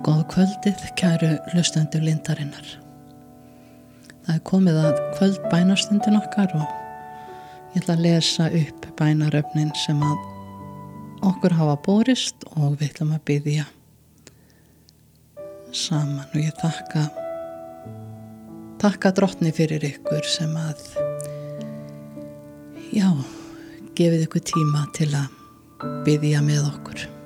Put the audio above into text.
Góða kvöldið, kæru hlustendur Lindarinnar. Það komið að kvöld bænastundin okkar og ég ætla að lesa upp bænaröfnin sem að okkur hafa borist og við ætlum að biðja saman og ég þakka drottni fyrir ykkur sem að gefið ykkur tíma til að biðja með okkur.